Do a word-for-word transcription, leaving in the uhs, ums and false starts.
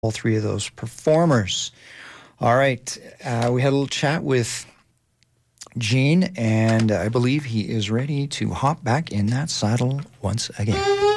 all three of those performers. All right, uh, we had a little chat with Gene, and I believe he is ready to hop back in that saddle once again.